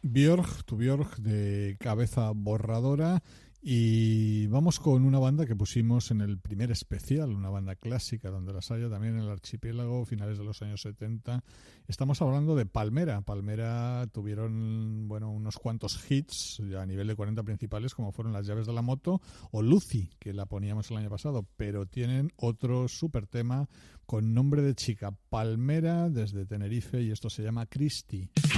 Björk, tu Björk de Cabeza Borradora, y vamos con una banda que pusimos en el primer especial, una banda clásica donde las haya también en el archipiélago, finales de los años 70. Estamos hablando de Palmera. Palmera tuvieron, bueno, unos cuantos hits ya a nivel de 40 principales, como fueron Las llaves de la moto o Lucy, que la poníamos el año pasado, pero tienen otro súper tema con nombre de chica, Palmera, desde Tenerife, y esto se llama Christie.